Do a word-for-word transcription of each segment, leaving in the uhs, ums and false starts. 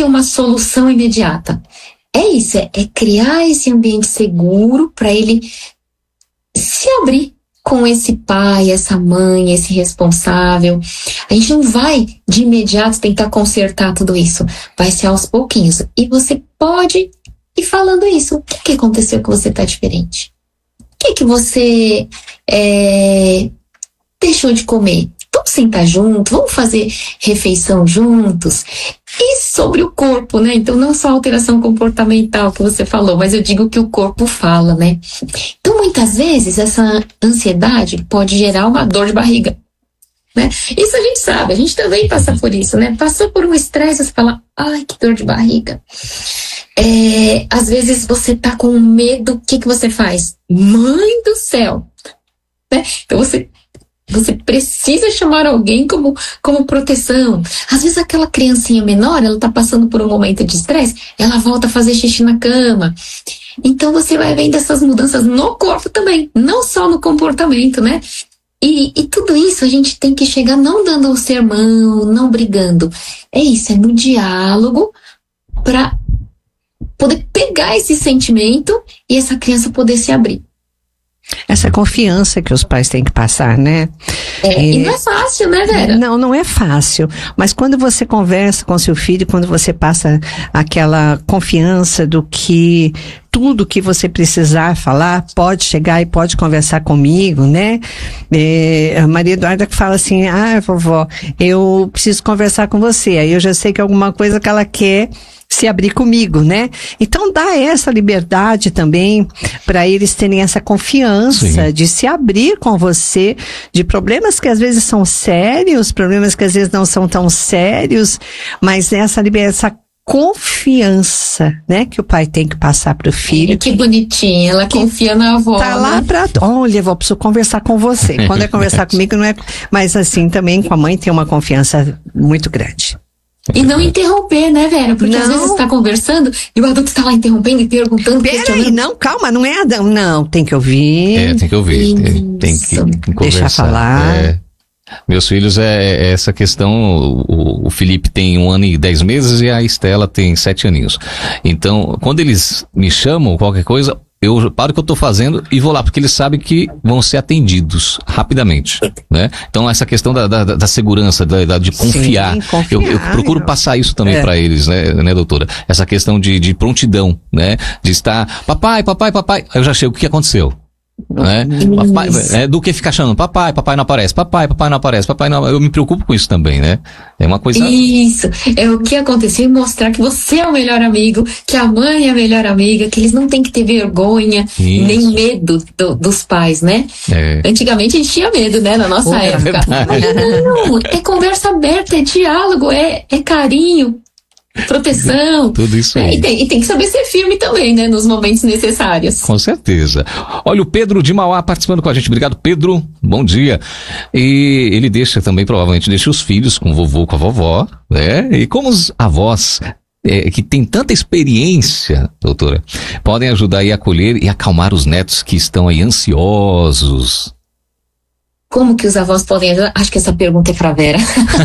uma solução imediata. É isso, é, é criar esse ambiente seguro para ele se abrir com esse pai, essa mãe, esse responsável. A gente não vai de imediato tentar consertar tudo isso. Vai ser aos pouquinhos. E você pode ir falando isso. O que, que aconteceu que você tá diferente? O que, que você é, deixou de comer? Vamos sentar junto, vamos fazer refeição juntos. E sobre o corpo, né? Então não só a alteração comportamental que você falou, mas eu digo que o corpo fala, né? Então muitas vezes essa ansiedade pode gerar uma dor de barriga, né? Isso a gente sabe, a gente também passa por isso, né? Passou por um estresse, você fala, ai, que dor de barriga. É, às vezes você tá com medo, o que que você faz? Mãe do céu! Né? Então você... Você precisa chamar alguém como, como proteção. Às vezes aquela criancinha menor, ela tá passando por um momento de estresse, ela volta a fazer xixi na cama. Então você vai vendo essas mudanças no corpo também, não só no comportamento, né? E, e tudo isso a gente tem que chegar não dando um sermão, não brigando. É isso, é no diálogo para poder pegar esse sentimento e essa criança poder se abrir. Essa confiança que os pais têm que passar, né? É, e, e não é fácil, né, Vera? Não, não é fácil. Mas quando você conversa com seu filho, quando você passa aquela confiança do que tudo que você precisar falar, pode chegar e pode conversar comigo, né? É, a Maria Eduarda que fala assim, ah, vovó, eu preciso conversar com você. Aí eu já sei que alguma coisa que ela quer se abrir comigo, né? Então dá essa liberdade também para eles terem essa confiança Sim. de se abrir com você, de problemas que às vezes são sérios, problemas que às vezes não são tão sérios, mas essa liberdade, essa confiança, né, que o pai tem que passar pro filho. É, que bonitinha, ela confia na avó. Tá lá né? pra, olha, vó, preciso conversar com você. Quando é conversar comigo, não é, mas assim, também com a mãe tem uma confiança muito grande. E não interromper, né, Vera? Porque não. Às vezes você tá conversando e o adulto tá lá interrompendo e perguntando. Peraí, não, calma, não é Adão. Não, tem que ouvir. É, tem que ouvir. Tem, tem que conversar. Deixar falar. É. Meus filhos é, é essa questão, o, o Felipe tem um ano e dez meses e a Estela tem sete aninhos. Então, quando eles me chamam, qualquer coisa, eu paro o que eu tô fazendo e vou lá, porque eles sabem que vão ser atendidos rapidamente, né? Então, essa questão da, da, da segurança, da, da, de confiar, Sim, confiar eu, eu procuro passar isso também é. para eles, né, né, doutora? Essa questão de, de prontidão, né? De estar, papai, papai, papai, aí eu já chego, o que aconteceu? Né? Papai, é, do que ficar chamando papai, papai não aparece, papai, papai não aparece, papai não, eu me preocupo com isso também, né? É uma coisa... Isso, é o que aconteceu e mostrar que você é o melhor amigo, que a mãe é a melhor amiga, que eles não têm que ter vergonha, isso. nem medo do, dos pais, né? É. Antigamente a gente tinha medo, né? Na nossa oh, época. É não, é conversa aberta, é diálogo, é, é carinho, proteção. Tudo isso aí. É, e, tem, e tem que saber ser firme também, né? Nos momentos necessários. Com certeza. Olha, o Pedro de Mauá participando com a gente. Obrigado, Pedro. Bom dia. E ele deixa também, provavelmente, deixa os filhos com o vovô, com a vovó, né? E como os avós é, que tem tanta experiência, doutora, podem ajudar aí a acolher e acalmar os netos que estão aí ansiosos. Como que os avós podem ajudar? Acho que essa pergunta é pra Vera.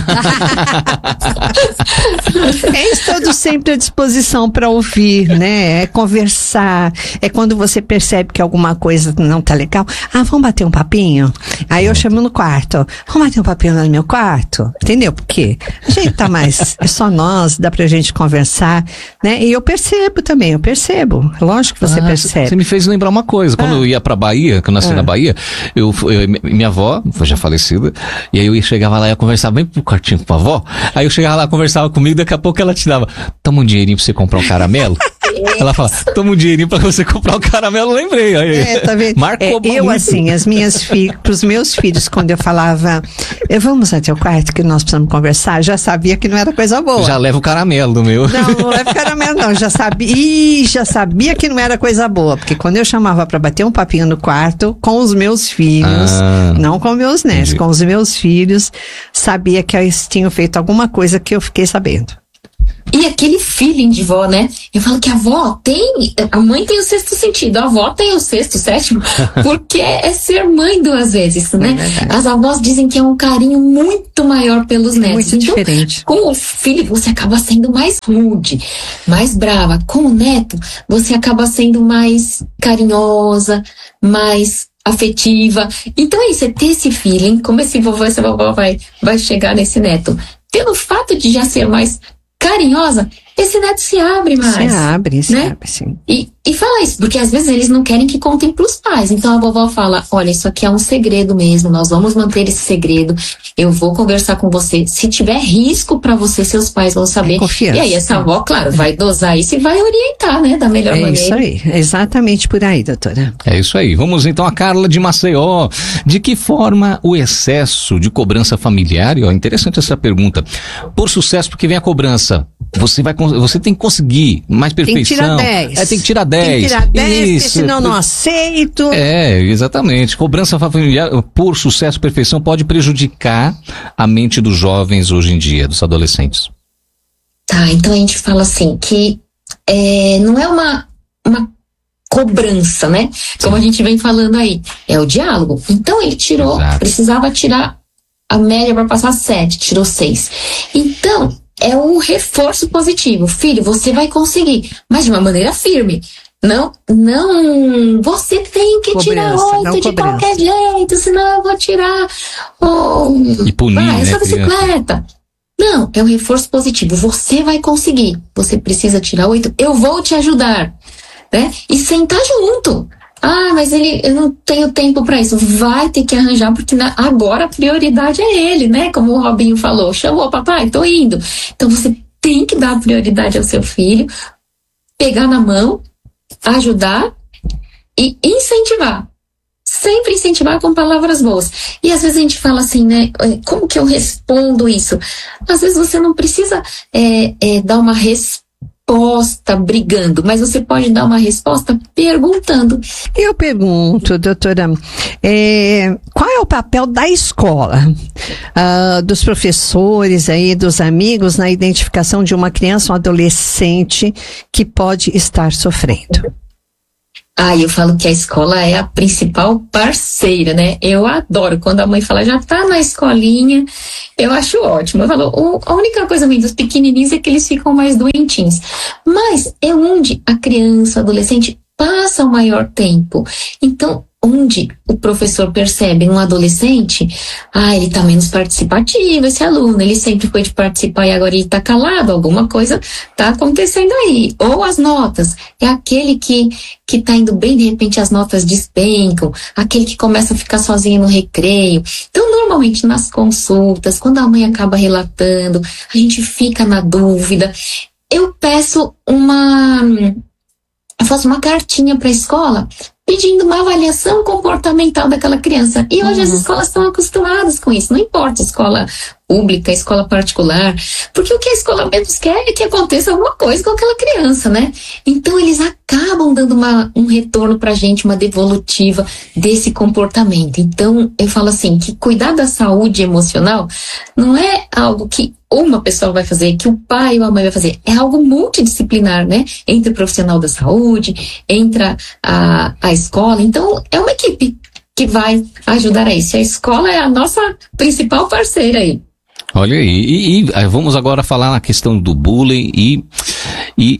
É estando sempre à disposição para ouvir, né? É conversar. É quando você percebe que alguma coisa não tá legal. Ah, vamos bater um papinho? Aí eu chamo no quarto. Vamos bater um papinho no meu quarto? Entendeu? Por quê? A gente tá mais... É só nós, dá pra gente conversar, né? E eu percebo também, eu percebo. Lógico que você ah, percebe. Você me fez lembrar uma coisa. Quando ah. eu ia pra Bahia, que eu nasci ah. na Bahia, eu, eu, minha avó, já falecida, e aí eu chegava lá e ia conversar bem pro quartinho com a avó, aí eu chegava lá, conversava comigo, daqui a pouco ela te dava, toma um dinheirinho pra você comprar um caramelo. Ela fala, toma um dinheirinho pra você comprar um caramelo, lembrei. Aí, é, tá vendo? Marcou é, eu muito. Assim, as minhas filhas, pros meus filhos, quando eu falava, vamos até o quarto que nós precisamos conversar, já sabia que não era coisa boa. Já leva o caramelo do meu. Não, não leva o caramelo não, já sabia, ih, já sabia que não era coisa boa, porque quando eu chamava pra bater um papinho no quarto, com os meus filhos, ah, não com meus netos, entendi. Com os meus filhos, sabia que eles tinham feito alguma coisa que eu fiquei sabendo. E aquele feeling de vó, né? Eu falo que a avó tem, a mãe tem o sexto sentido, a avó tem o sexto, sétimo, porque é ser mãe duas vezes, né? É As avós dizem que é um carinho muito maior pelos netos. Muito então, diferente. com o filho, você acaba sendo mais rude, mais brava. Com o neto, você acaba sendo mais carinhosa, mais afetiva. Então é isso, é ter esse feeling, como esse vovô, essa vovó vai, vai chegar nesse neto. Pelo fato de já ser mais carinhosa, esse neto se abre mais. Se abre, se né? abre, sim. E, e fala isso, porque às vezes eles não querem que contem pros pais. Então a vovó fala, olha, isso aqui é um segredo mesmo, nós vamos manter esse segredo, eu vou conversar com você. Se tiver risco pra você, seus pais vão saber. É confiança. E aí essa avó, claro, vai dosar isso e vai orientar, né, da melhor É maneira. isso aí, é exatamente por aí, doutora. É isso aí. Vamos então a Carla de Maceió. De que forma o excesso de cobrança familiar, e ó, interessante essa pergunta, por sucesso, porque vem a cobrança, você vai, você tem que conseguir mais perfeição. Tem que tirar dez. É, tem que tirar dez. Tem que tirar dez, Isso. porque senão não aceito. É, exatamente. Cobrança familiar por sucesso e perfeição pode prejudicar a mente dos jovens hoje em dia, dos adolescentes. Tá, então a gente fala assim, que é, não é uma, uma cobrança, né? Como a gente vem falando aí, é o diálogo. Então ele tirou, Exato. precisava tirar a média para passar sete, tirou seis. Então, é um reforço positivo. Filho, você vai conseguir, mas de uma maneira firme. Não, não, você tem que Cobrança, tirar não oito de cobrança. qualquer jeito, senão eu vou tirar oh, E punir, vai, né, essa bicicleta. Não, é um reforço positivo. Você vai conseguir. Você precisa tirar oito. Eu vou te ajudar, né? E sentar junto. Ah, mas ele, eu não tenho tempo para isso. Vai ter que arranjar, porque na, agora a prioridade é ele, né? Como o Robinho falou. Chamou, papai, tô indo. Então você tem que dar prioridade ao seu filho, pegar na mão, ajudar e incentivar. Sempre incentivar com palavras boas. E às vezes a gente fala assim, né? Como que eu respondo isso? Às vezes você não precisa é, é, dar uma resposta brigando, mas você pode dar uma resposta perguntando. Eu pergunto, doutora, é, qual é o papel da escola, ah, dos professores aí, dos amigos na identificação de uma criança ou adolescente que pode estar sofrendo? Ah, eu falo que a escola é a principal parceira, né? Eu adoro quando a mãe fala, já tá na escolinha, eu acho ótimo. Eu falo, o, a única coisa ruim dos pequenininhos é que eles ficam mais doentinhos. Mas é onde a criança, o adolescente passa o maior tempo. Então, onde o professor percebe um adolescente, ah, ele tá menos participativo, esse aluno, ele sempre foi de participar e agora ele tá calado, alguma coisa tá acontecendo aí. Ou as notas, é aquele que, que tá indo bem, de repente as notas despencam, aquele que começa a ficar sozinho no recreio. Então, normalmente nas consultas, quando a mãe acaba relatando, a gente fica na dúvida. Eu peço uma... Eu faço uma cartinha para a escola pedindo uma avaliação comportamental daquela criança. E hoje Uhum. as escolas estão acostumadas com isso. Não importa escola pública, escola particular. Porque o que a escola menos quer é que aconteça alguma coisa com aquela criança, né? Então eles acabam dando uma, um retorno pra gente, uma devolutiva desse comportamento. Então eu falo assim, que cuidar da saúde emocional não é algo que uma pessoa vai fazer, que o pai ou a mãe vai fazer. É algo multidisciplinar, né? Entre o profissional da saúde, entra a, a escola. Então, é uma equipe que vai ajudar a isso. A escola é a nossa principal parceira aí. Olha aí, e, e vamos agora falar na questão do bullying e, e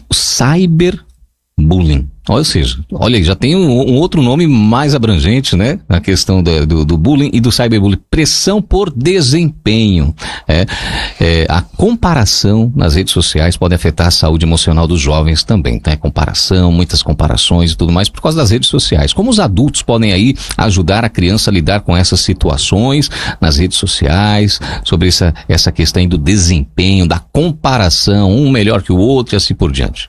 cyberbullying. Ou seja, olha aí, já tem um, um outro nome mais abrangente, né? Na questão do, do, do bullying e do cyberbullying. Pressão por desempenho. É, é, a comparação nas redes sociais pode afetar a saúde emocional dos jovens também, tá? Comparação, muitas comparações e tudo mais por causa das redes sociais. Como os adultos podem aí ajudar a criança a lidar com essas situações nas redes sociais, sobre essa, essa questão aí do desempenho, da comparação, um melhor que o outro e assim por diante.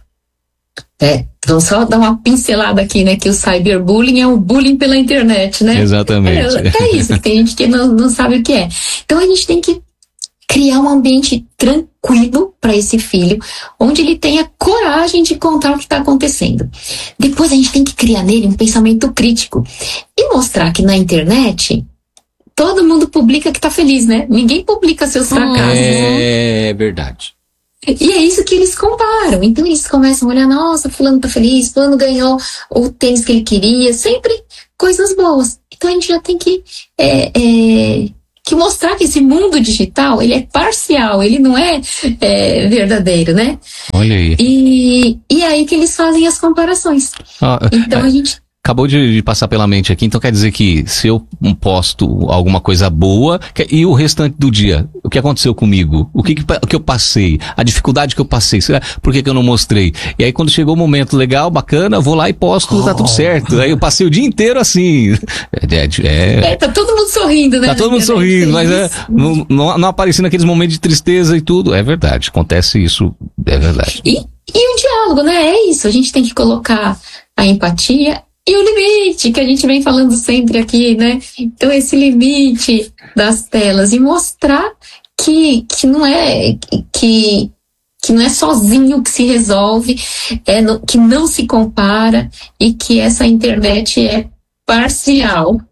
É, vamos só dar uma pincelada aqui, né? Que o cyberbullying é o bullying pela internet, né? Exatamente. É, é isso, tem gente que não, não sabe o que é. Então a gente tem que criar um ambiente tranquilo para esse filho, onde ele tenha coragem de contar o que está acontecendo. Depois a gente tem que criar nele um pensamento crítico e mostrar que na internet todo mundo publica que tá feliz, né? Ninguém publica seus fracassos. É verdade. E é isso que eles comparam. Então eles começam a olhar, nossa, fulano tá feliz, fulano ganhou o tênis que ele queria, sempre coisas boas. Então a gente já tem que, é, é, que mostrar que esse mundo digital, ele é parcial, ele não é, é verdadeiro, né? Olha aí. E, e é aí que eles fazem as comparações. Ah, então é, a gente... Acabou de, de passar pela mente aqui, então quer dizer que se eu posto alguma coisa boa, que, e o restante do dia, o que aconteceu comigo? O que, que, o que eu passei? A dificuldade que eu passei? Será, por que, que eu não mostrei? E aí quando chegou o momento legal, bacana, vou lá e posto, oh. tá tudo certo. Aí eu passei o dia inteiro assim. É, é, é tá todo mundo sorrindo, né? Tá todo mundo sorrindo, mas é, não, não, não aparecendo aqueles momentos de tristeza e tudo. É verdade, acontece isso, é verdade. E, e o diálogo, né? É isso, a gente tem que colocar a empatia e o limite, que a gente vem falando sempre aqui, né? Então, esse limite das telas e mostrar que, que não é que, que não é sozinho que se resolve, é no, que não se compara e que essa internet é parcial.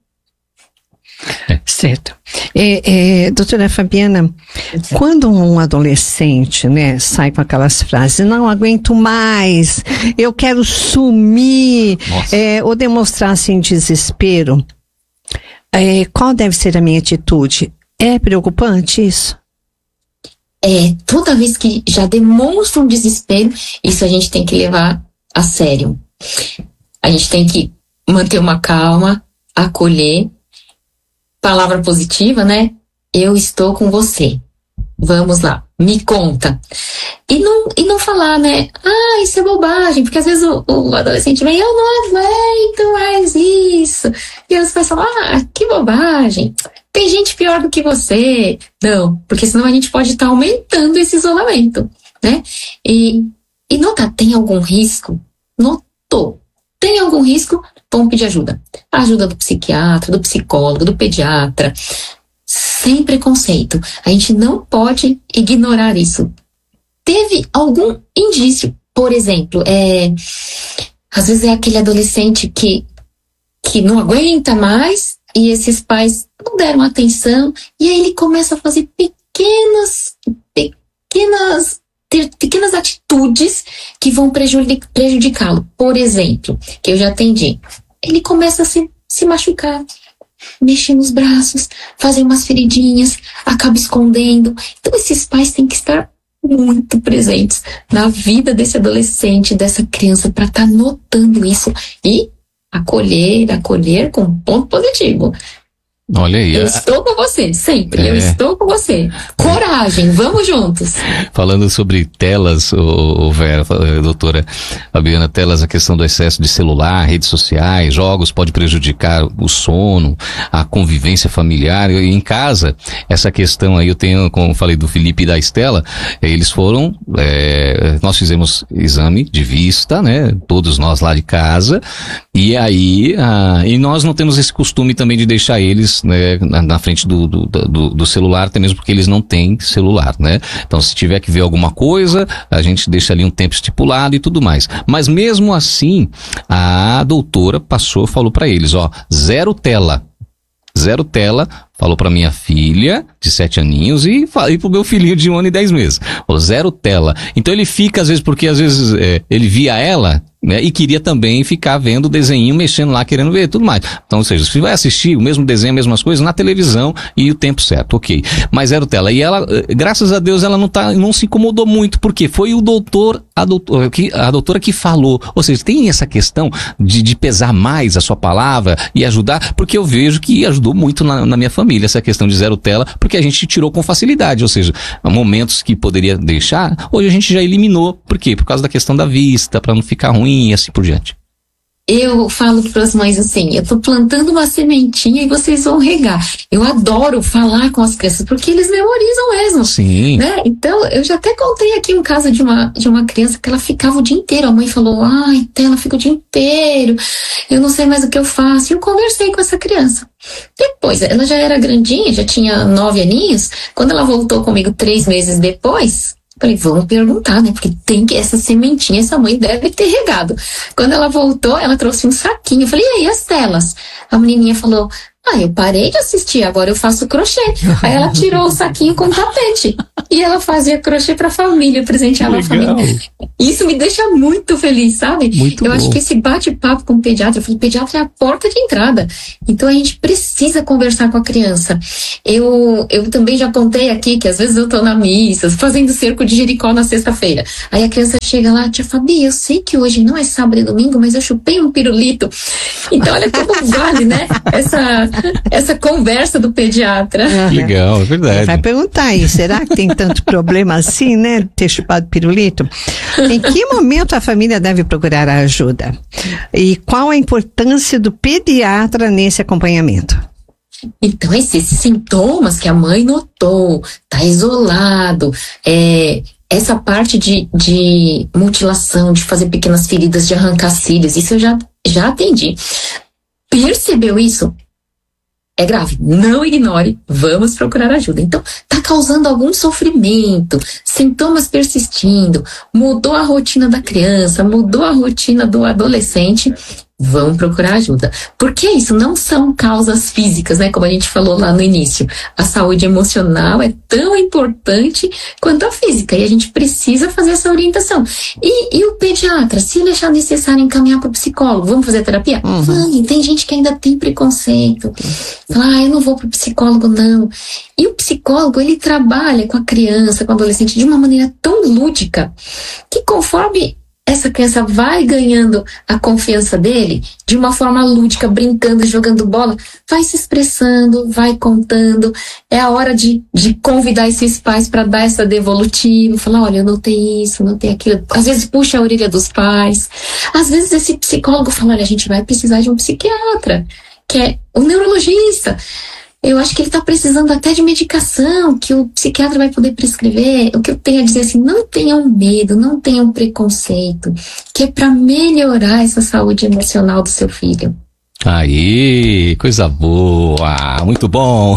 Certo. É, é, doutora Fabiana, quando um adolescente, né, sai com aquelas frases, não aguento mais, eu quero sumir, é, ou demonstrar assim desespero, é, qual deve ser a minha atitude? É preocupante isso? É, toda vez que já demonstra um desespero, isso a gente tem que levar a sério. A gente tem que manter uma calma, acolher. Palavra positiva, né? Eu estou com você. Vamos lá, me conta. E não, e não falar, né? Ah, isso é bobagem, porque às vezes o, o adolescente vem, eu não aguento mais isso. E as pessoas falam, ah, que bobagem. Tem gente pior do que você. Não, porque senão a gente pode estar aumentando esse isolamento, né? E, e notar, tem algum risco? Notou. Tem algum risco? Vamos pedir ajuda. A ajuda do psiquiatra, do psicólogo, do pediatra. Sem preconceito. A gente não pode ignorar isso. Teve algum indício, por exemplo, é, às vezes é aquele adolescente que, que não aguenta mais e esses pais não deram atenção e aí ele começa a fazer pequenas, pequenas, ter pequenas atitudes que vão prejudicá-lo. Por exemplo, que eu já atendi, ele começa a se, se machucar, mexer nos braços, fazer umas feridinhas, acaba escondendo. Então esses pais têm que estar muito presentes na vida desse adolescente, dessa criança, para estar tá notando isso e acolher, acolher com ponto positivo. Olha aí. Eu estou com você, sempre. É. Eu estou com você. Coragem, vamos juntos. Falando sobre telas, ô, ô Vera, doutora Fabiana, telas, a questão do excesso de celular, redes sociais, jogos pode prejudicar o sono, a convivência familiar. E em casa, essa questão aí, eu tenho, como falei do Felipe e da Estela, eles foram, é, nós fizemos exame de vista, né? Todos nós lá de casa. E aí, ah, e nós não temos esse costume também de deixar eles, né, na, na frente do, do, do, do celular, até mesmo porque eles não têm celular, né? Então, se tiver que ver alguma coisa, a gente deixa ali um tempo estipulado e tudo mais. Mas mesmo assim, a doutora passou, falou para eles, ó, zero tela. Zero tela, falou pra minha filha de sete aninhos e falei pro meu filhinho de um ano e dez meses. Falou, zero tela. Então ele fica, às vezes, porque às vezes é, ele via ela, né, e queria também ficar vendo o desenho, mexendo lá, querendo ver tudo mais. Então, ou seja, se vai assistir o mesmo desenho, as mesmas coisas, na televisão e o tempo certo, ok. Mas zero tela. E ela, graças a Deus, ela não, tá, não se incomodou muito, porque foi o doutor, a doutora, que, a doutora que falou. Ou seja, tem essa questão de, de pesar mais a sua palavra e ajudar, porque eu vejo que ajudou muito na, na minha família, essa questão de zero tela, porque a gente tirou com facilidade, ou seja, momentos que poderia deixar, hoje a gente já eliminou. Por quê? Por causa da questão da vista, para não ficar ruim e assim por diante. Eu falo para as mães assim, eu tô plantando uma sementinha e vocês vão regar. Eu adoro falar com as crianças, porque eles memorizam mesmo. Sim. Né? Então, eu já até contei aqui um caso de uma, de uma criança que ela ficava o dia inteiro. A mãe falou, ai, ela fica o dia inteiro, eu não sei mais o que eu faço. E eu conversei com essa criança. Depois, ela já era grandinha, já tinha nove aninhos. Quando ela voltou comigo três meses depois, falei, vamos perguntar, né? Porque tem que essa sementinha, essa mãe deve ter regado. Quando ela voltou, ela trouxe um saquinho. Eu falei, e aí, as telas? A menininha falou, Ah, eu parei de assistir, agora eu faço crochê. Aí ela tirou o saquinho com tapete. E ela fazia crochê pra família, presenteava a família. Isso me deixa muito feliz, sabe? Muito eu bom. acho que esse bate-papo com o pediatra, eu falei, pediatra é a porta de entrada. Então a gente precisa conversar com a criança. Eu, eu também já contei aqui que às vezes eu tô na missa, fazendo cerco de Jericó na sexta-feira. Aí a criança chega lá, tia Fabi, eu sei que hoje não é sábado e domingo, mas eu chupei um pirulito. Então olha como vale, né? Essa, essa conversa do pediatra. Uhum. Legal, é verdade. Vai perguntar aí, será que tem tanto problema assim, né? Ter chupado pirulito? Em que momento a família deve procurar a ajuda? E qual a importância do pediatra nesse acompanhamento? Então, esses sintomas que a mãe notou, tá isolado, é, essa parte de, de mutilação, de fazer pequenas feridas, de arrancar cílios, isso eu já, já atendi. Percebeu isso? É grave, não ignore, vamos procurar ajuda. Então, tá causando algum sofrimento, sintomas persistindo, mudou a rotina da criança, mudou a rotina do adolescente, vão procurar ajuda. Porque isso não são causas físicas, né? Como a gente falou lá no início. A saúde emocional é tão importante quanto a física e a gente precisa fazer essa orientação. E, e o pediatra, se ele achar necessário encaminhar para o psicólogo, vamos fazer terapia? Uhum. Vai, tem gente que ainda tem preconceito. Fala, ah, eu não vou para o psicólogo, não. E o psicólogo, ele trabalha com a criança, com o adolescente de uma maneira tão lúdica que conforme essa criança vai ganhando a confiança dele de uma forma lúdica, brincando, jogando bola, vai se expressando, vai contando. É a hora de, de convidar esses pais para dar essa devolutiva, falar, olha, eu notei isso, notei aquilo. Às vezes puxa a orelha dos pais. Às vezes esse psicólogo fala, olha, a gente vai precisar de um psiquiatra, que é um neurologista. Eu acho que ele está precisando até de medicação, que o psiquiatra vai poder prescrever. O que eu tenho a dizer assim, não tenham medo, não tenham preconceito, que é para melhorar essa saúde emocional do seu filho. Aí, coisa boa, muito bom.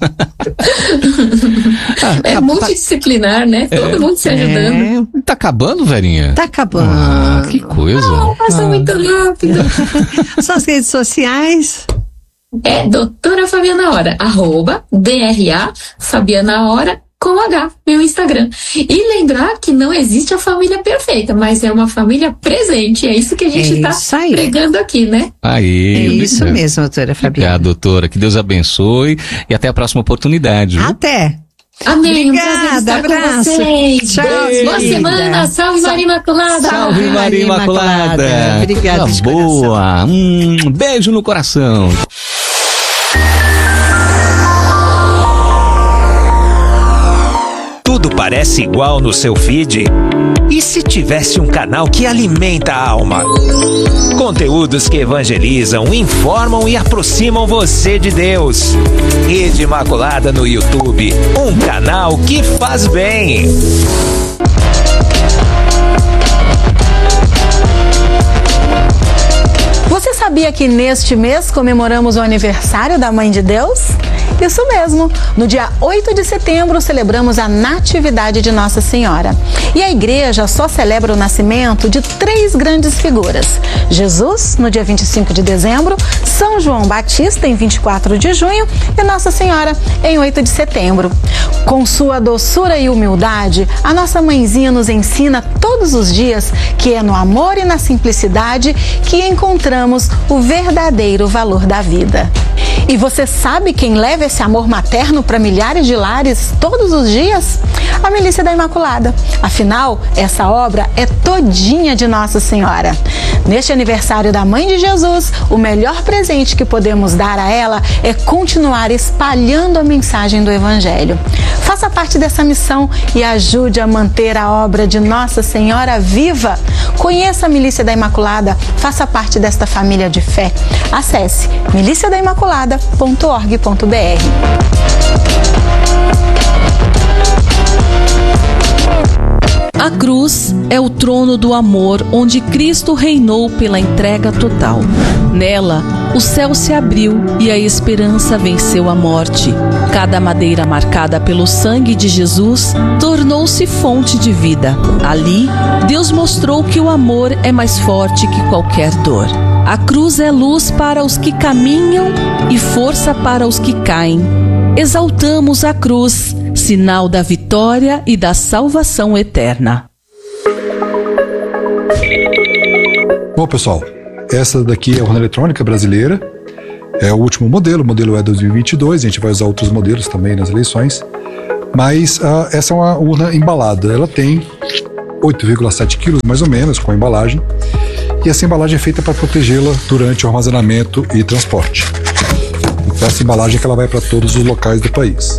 É multidisciplinar, né? Todo é, mundo se ajudando. É, Tá acabando, velhinha? tá acabando. Ah, que coisa. Não, passa Ah. muito rápido. Suas redes sociais? É doutora Fabiana Hora, arroba D R A Fabiana Hora com H, meu Instagram. E lembrar que não existe a família perfeita, mas é uma família presente. É isso que a gente É tá isso aí. pregando aqui, né? Aí, É isso obrigado. mesmo, doutora Fabiana. Obrigado, doutora. Que Deus abençoe e até a próxima oportunidade. Viu? Até. Amém. Um Obrigada, prazer estar com abraço. vocês. Tchau, Boa querida. semana. Salve Maria Imaculada. Salve Maria Imaculada. Obrigada Coisa de coração. boa. Hum, beijo no coração. Tudo parece igual no seu feed? E se tivesse um canal que alimenta a alma? Conteúdos que evangelizam, informam e aproximam você de Deus. Rede Imaculada no YouTube, um canal que faz bem. Você sabia que neste mês comemoramos o aniversário da Mãe de Deus? Isso mesmo, no dia oito de setembro celebramos a Natividade de Nossa Senhora. E a igreja só celebra o nascimento de três grandes figuras: Jesus, no dia vinte e cinco de dezembro, São João Batista, em vinte e quatro de junho, e Nossa Senhora, em oito de setembro. Com sua doçura e humildade, a nossa mãezinha nos ensina todos os dias que é no amor e na simplicidade que encontramos o verdadeiro valor da vida. E você sabe quem leva esse amor materno para milhares de lares todos os dias? A Milícia da Imaculada. Afinal, essa obra é todinha de Nossa Senhora. Neste aniversário da Mãe de Jesus, o melhor presente que podemos dar a ela é continuar espalhando a mensagem do Evangelho. Faça parte dessa missão e ajude a manter a obra de Nossa Senhora viva. Conheça a Milícia da Imaculada, faça parte desta família de fé. Acesse milícia da imaculada ponto org ponto br. A cruz é o trono do amor onde Cristo reinou pela entrega total. Nela, o céu se abriu e a esperança venceu a morte. Cada madeira marcada pelo sangue de Jesus tornou-se fonte de vida. Ali, Deus mostrou que o amor é mais forte que qualquer dor. A cruz é luz para os que caminham e força para os que caem. Exaltamos a cruz, sinal da vitória e da salvação eterna. Bom, pessoal, essa daqui é a urna eletrônica brasileira. É o último modelo, o modelo é dois mil e vinte e dois, a gente vai usar outros modelos também nas eleições. Mas uh, essa é uma urna embalada, ela tem oito vírgula sete quilos mais ou menos com a embalagem. E essa embalagem é feita para protegê-la durante o armazenamento e transporte. Então essa embalagem é que ela vai para todos os locais do país.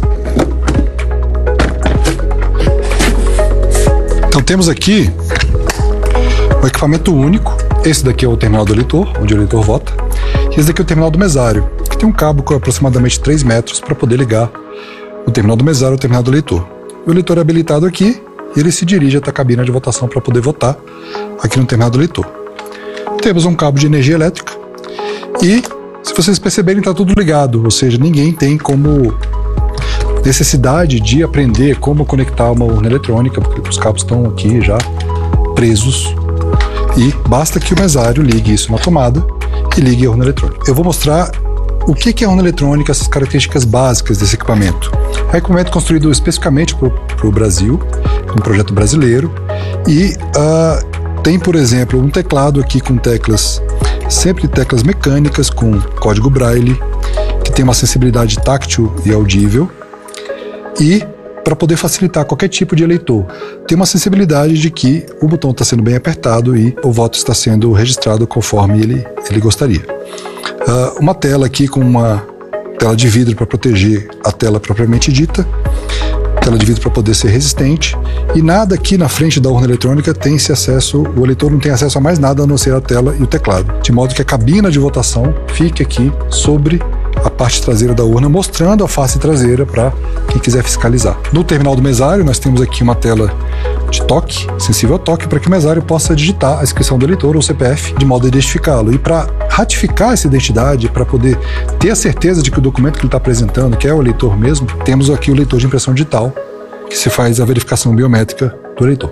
Então temos aqui um equipamento único. Esse daqui é o terminal do eleitor, onde o eleitor vota. E esse daqui é o terminal do mesário, que tem um cabo com aproximadamente três metros para poder ligar o terminal do mesário ao terminal do eleitor. O eleitor é habilitado aqui e ele se dirige até a cabina de votação para poder votar aqui no terminal do eleitor. Temos um cabo de energia elétrica e, se vocês perceberem, está tudo ligado, ou seja, ninguém tem como necessidade de aprender como conectar uma urna eletrônica, porque os cabos estão aqui já presos e basta que o mesário ligue isso na tomada e ligue a urna eletrônica. Eu vou mostrar o que é a urna eletrônica, essas características básicas desse equipamento. É um equipamento construído especificamente para o Brasil, um projeto brasileiro, e uh, tem, por exemplo, um teclado aqui com teclas, sempre teclas mecânicas com código Braille, que tem uma sensibilidade táctil e audível, e para poder facilitar qualquer tipo de eleitor, tem uma sensibilidade de que o botão está sendo bem apertado e o voto está sendo registrado conforme ele, ele gostaria. Uh, uma tela aqui com uma tela de vidro para proteger a tela propriamente dita, tela de vidro para poder ser resistente, e nada aqui na frente da urna eletrônica tem esse acesso, o eleitor não tem acesso a mais nada a não ser a tela e o teclado, de modo que a cabina de votação fique aqui sobre a parte traseira da urna, mostrando a face traseira para quem quiser fiscalizar. No terminal do mesário, nós temos aqui uma tela de toque, sensível ao toque, para que o mesário possa digitar a inscrição do eleitor ou C P F, de modo a identificá-lo. E para ratificar essa identidade, para poder ter a certeza de que o documento que ele está apresentando, que é o eleitor mesmo, temos aqui o leitor de impressão digital, que se faz a verificação biométrica do eleitor.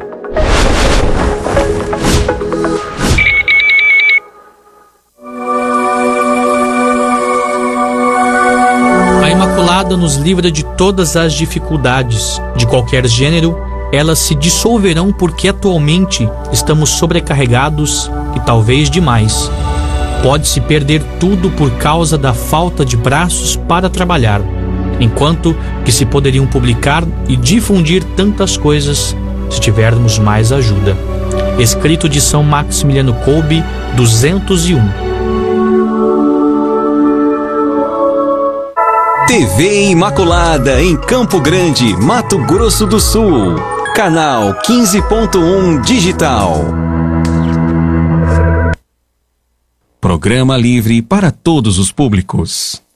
A Imaculada nos livra de todas as dificuldades, de qualquer gênero. Elas se dissolverão porque atualmente estamos sobrecarregados e talvez demais. Pode-se perder tudo por causa da falta de braços para trabalhar, enquanto que se poderiam publicar e difundir tantas coisas se tivermos mais ajuda. Escrito de São Maximiliano Kolbe, duzentos e um. T V Imaculada em Campo Grande, Mato Grosso do Sul. Canal quinze ponto um Digital. Programa livre para todos os públicos.